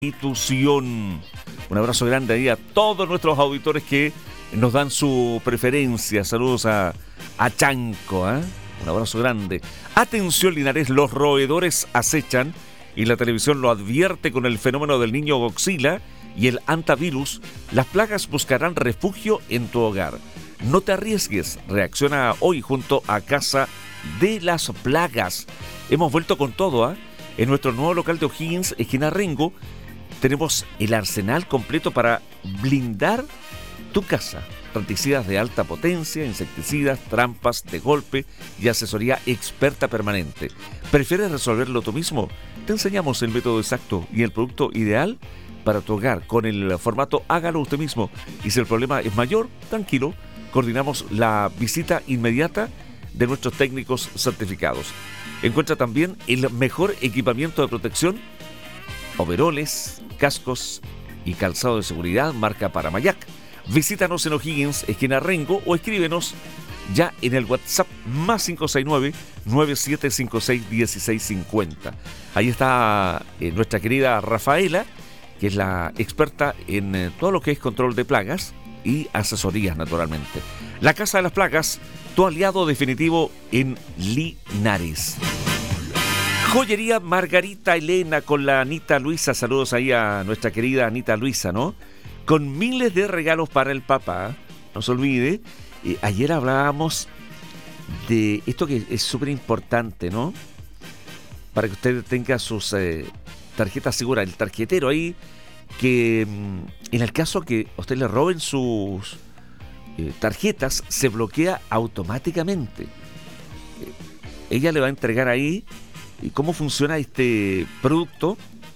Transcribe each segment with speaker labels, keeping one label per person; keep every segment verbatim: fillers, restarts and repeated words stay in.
Speaker 1: Institución. Un abrazo grande ahí a todos nuestros auditores que nos dan su preferencia. Saludos a, a Chanco, ¿eh? Un abrazo grande. Atención, Linares, los roedores acechan y la televisión lo advierte con el fenómeno del niño Godzilla y el antivirus. Las plagas buscarán refugio en tu hogar. No te arriesgues. Reacciona hoy junto a Casa de las Plagas. Hemos vuelto con todo, ¿eh? En nuestro nuevo local de O'Higgins, esquina Rengo, tenemos el arsenal completo para blindar tu casa. Pesticidas de alta potencia, insecticidas, trampas de golpe y asesoría experta permanente. ¿Prefieres resolverlo tú mismo? Te enseñamos el método exacto y el producto ideal para tu hogar con el formato hágalo usted mismo. Y si el problema es mayor, tranquilo, coordinamos la visita inmediata de nuestros técnicos certificados. Encuentra también el mejor equipamiento de protección, overoles, cascos y calzado de seguridad marca Paramayac. Visítanos en O'Higgins, esquina Rengo, o escríbenos ya en el WhatsApp más cinco seis nueve, nueve siete cinco seis, uno seis cinco cero. Ahí está eh, nuestra querida Rafaela, que es la experta en eh, todo lo que es control de plagas y asesorías, naturalmente. La Casa de las Plagas, tu aliado definitivo en Linares. Joyería Margarita Elena con la Anita Luisa. Saludos ahí a nuestra querida Anita Luisa, ¿no? Con miles de regalos para el papá. No se olvide. Eh, ayer hablábamos de esto que es súper importante, ¿no? Para que usted tenga sus eh, tarjetas seguras. El tarjetero ahí que mm, en el caso que a usted le roben sus eh, tarjetas, se bloquea automáticamente. Eh, ella le va a entregar ahí. ¿Y cómo funciona este producto?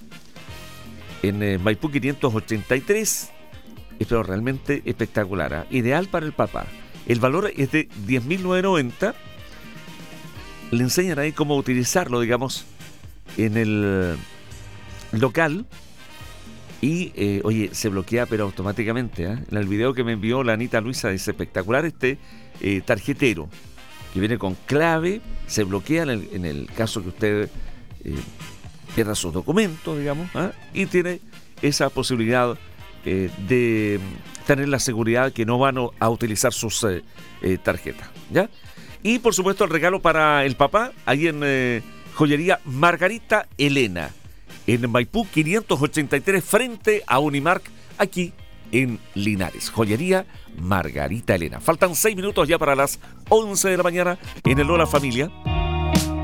Speaker 1: En eh, Maipú quinientos ochenta y tres, es pero realmente espectacular, ¿eh? Ideal para el papá. El valor es de diez mil novecientos noventa. Le enseñan ahí cómo utilizarlo, digamos, en el local. Y, eh, oye, se bloquea pero automáticamente, ¿eh? En el video que me envió la Anita Luisa es espectacular este eh, tarjetero, que viene con clave, se bloquea en el, en el caso que usted eh, pierda sus documentos, digamos, ¿eh? Y tiene esa posibilidad eh, de tener la seguridad que no van a utilizar sus eh, eh, tarjetas, ¿ya? Y por supuesto el regalo para el papá, ahí en eh, Joyería Margarita Elena, en Maipú quinientos ochenta y tres, frente a Unimark, aquí en Linares. Joyería Margarita Elena. Faltan seis minutos ya para las once de la mañana en el Hola Familia.